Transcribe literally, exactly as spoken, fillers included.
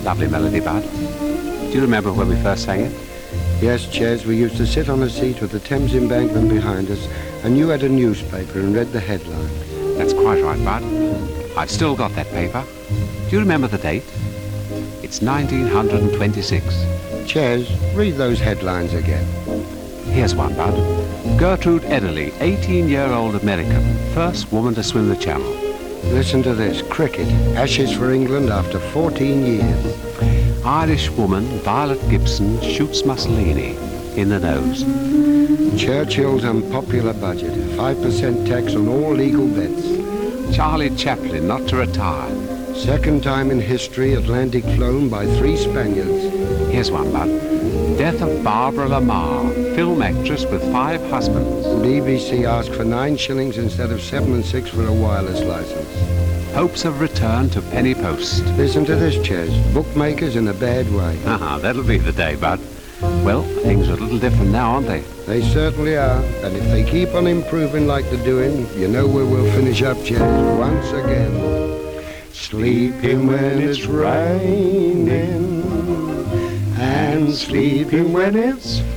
Lovely melody, Bud. Do you remember when we first sang it? Yes, Ches, we used to sit on a seat with the Thames embankment behind us, and you had a newspaper and read the headlines. That's quite right, Bud. I've still got that paper. Do you remember the date? It's nineteen twenty-six. Ches, read those headlines again. Here's one, Bud. Gertrude Ederle, eighteen-year-old American, first woman to swim the Channel. Listen to this. Cricket. Ashes for England after fourteen years. Irish woman Violet Gibson shoots Mussolini in the nose. Churchill's unpopular budget. five percent tax on all legal bets. Charlie Chaplin not to retire. Second time in history Atlantic flown by three Spaniards. Here's one, Bud. Death of Barbara Lamar, film actress with five husbands. B B C asked for nine shillings instead of seven and six for a wireless license. Hopes of return to penny post. Listen to this, Ches. Bookmakers in a bad way. Haha, that'll be the day, Bud. Well, things are a little different now, aren't they? They certainly are. And if they keep on improving like they're doing, you know where we'll finish up, Ches, once again. Sleeping when it's raining and sleeping when it's